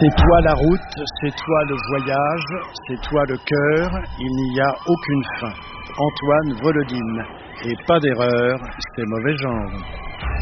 C'est toi la route, c'est toi le voyage, c'est toi le cœur, il n'y a aucune fin. Antoine Volodine. Et pas d'erreur, c'est mauvais genre.